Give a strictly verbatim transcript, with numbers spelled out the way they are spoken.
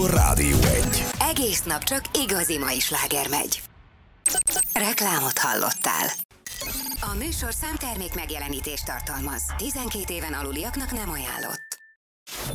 Rádió egy. Egész nap csak igazi mai sláger megy. Reklámot hallottál. A műsor számtermék megjelenítést tartalmaz. tizenkét éven aluliaknak nem ajánlott.